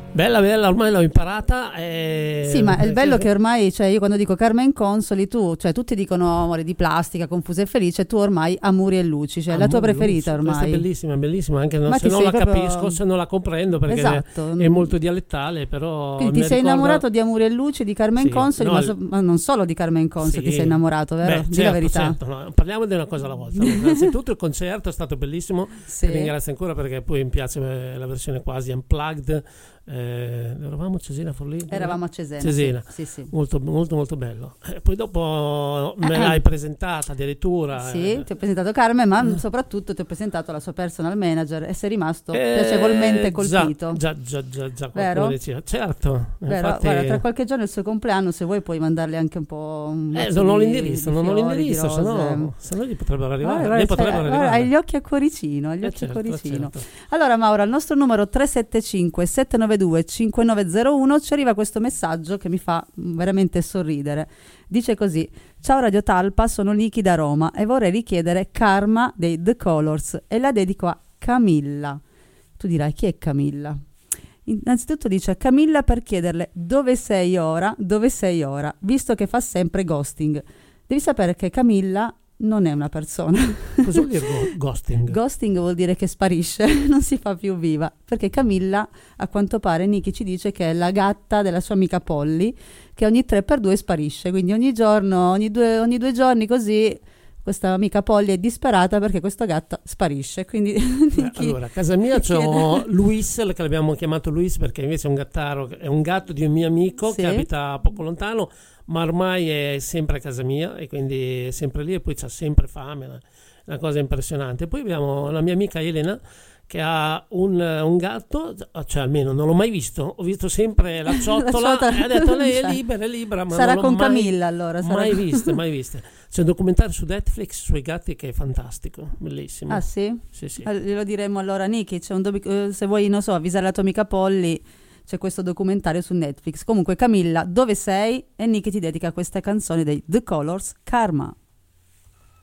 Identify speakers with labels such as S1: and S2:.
S1: Bella, ormai l'ho imparata.
S2: Sì, ma il bello che ormai, cioè io quando dico Carmen Consoli, cioè tutti dicono amore di plastica, confusa e felice, tu ormai Amuri e Luci, cioè la tua preferita ormai.
S1: Questa è bellissima, anche se non la capisco, se non la comprendo, perché
S2: esatto.
S1: È molto dialettale, però
S2: quindi ti sei innamorato di Amuri e Luci, di Carmen Consoli, ma non solo di Carmen Consoli ti sei innamorato, vero? Di la verità.
S1: Certo, no. Parliamo di una cosa alla volta. Innanzitutto il concerto è stato bellissimo, ti ringrazio ancora perché poi mi piace la versione quasi unplugged. Eravamo a Cesena Forlì?
S2: Eravamo a Cesena. Sì.
S1: Molto bello. Poi dopo me l'hai presentata addirittura.
S2: Sì, ti ho presentato Carmen, ma soprattutto ti ho presentato la sua personal manager e sei rimasto piacevolmente colpito.
S1: Già,
S2: vero?
S1: Diceva. Certo.
S2: Vero?
S1: Infatti...
S2: Guarda, tra qualche giorno è il suo compleanno, se vuoi puoi mandarle anche un po'.
S1: Non ho l'indirizzo, se no gli potrebbero arrivare.
S2: Hai gli occhi a cuoricino.
S1: Certo.
S2: Allora Maura, al nostro numero 375 792 5901 ci arriva questo messaggio che mi fa veramente sorridere. Dice così: ciao Radio Talpa, sono Niki da Roma e vorrei richiedere Karma dei The Colors e la dedico a Camilla. Tu dirai, chi è Camilla? Innanzitutto dice Camilla per chiederle dove sei ora, visto che fa sempre ghosting. Devi sapere che Camilla non è una persona.
S1: Cosa vuol dire ghosting?
S2: Ghosting vuol dire che sparisce, non si fa più viva, perché Camilla, a quanto pare, Niki ci dice che è la gatta della sua amica Polly, che ogni 3x2 sparisce, quindi ogni giorno, ogni due giorni così questa amica Polly è disperata perché questo gatto sparisce. Quindi
S1: allora, a casa mia c'ho Luis, che l'abbiamo chiamato Luis perché invece è un gattaro, è un gatto di un mio amico che abita poco lontano, ma ormai è sempre a casa mia e quindi è sempre lì e poi c'ha sempre fame, una cosa impressionante. Poi abbiamo la mia amica Elena che ha un gatto, cioè almeno non l'ho mai visto, ho visto sempre la ciotola e ha detto lei è libera, ma
S2: sarà
S1: non
S2: con
S1: l'ho
S2: Camilla allora.
S1: Mai viste. C'è un documentario su Netflix sui gatti che è fantastico, bellissimo.
S2: Ah sì?
S1: Sì.
S2: Glielo diremo allora Niki, se vuoi non so avvisare la tua amica Polly, c'è questo documentario su Netflix. Comunque Camilla, dove sei? E Niki ti dedica questa canzone dei The Colors, Karma.